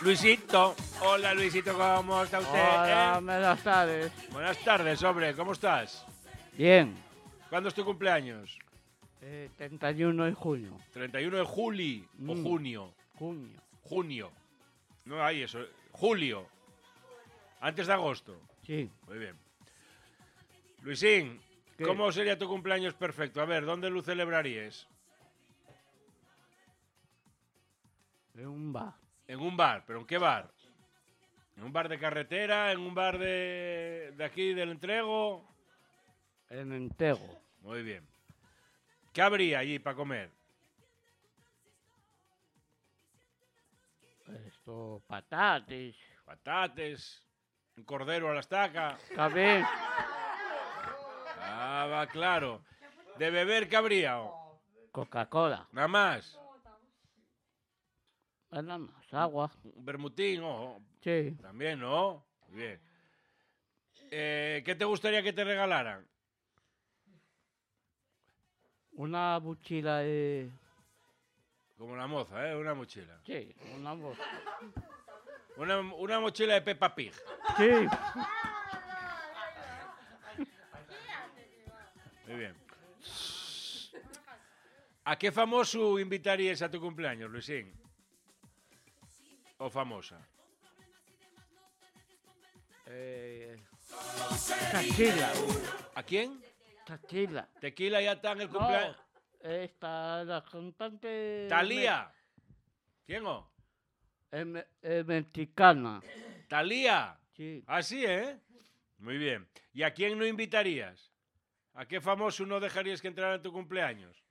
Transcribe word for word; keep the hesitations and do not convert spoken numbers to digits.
Luisito, hola Luisito, ¿cómo está usted? Hola, eh? buenas tardes. Buenas tardes, hombre, ¿cómo estás? Bien. ¿Cuándo es tu cumpleaños? Eh, treinta y uno de junio. ¿treinta y uno de julio o Mm. junio? Junio. Junio. No hay eso. Julio. Antes de agosto. Sí. Muy bien. Luisín, ¿Qué? ¿cómo sería tu cumpleaños perfecto? A ver, ¿dónde lo celebrarías? En un bar. En un bar, ¿pero en qué bar? ¿En un bar de carretera? ¿En un bar de, de aquí, del Entrego? En Entego. Muy bien. ¿Qué habría allí para comer? Esto, patates. Patates, un cordero a la estaca. También. Ah, va, claro. ¿De beber qué habría? oh? Coca-Cola. Nada más. Nada más. Agua. Un bermutín, oh, Sí. también, ¿no? Muy bien. Eh, ¿Qué te gustaría que te regalaran? Una mochila de... Como la moza, ¿eh? Una mochila. Sí, una mo- Una, una mochila de Peppa Pig. Sí. Muy bien. ¿A qué famoso invitarías a tu cumpleaños, Luisín? ¿O famosa? Eh... Tequila. ¿A quién? Tequila. Tequila ya está en el No, cumpleaños. esta, la cantante... ¿Talía? ¿Quién o? Es me- es mexicana. ¿Talía? Sí. Así, ¿eh? Muy bien. ¿Y a quién no invitarías? ¿A qué famoso no dejarías que entrara en tu cumpleaños?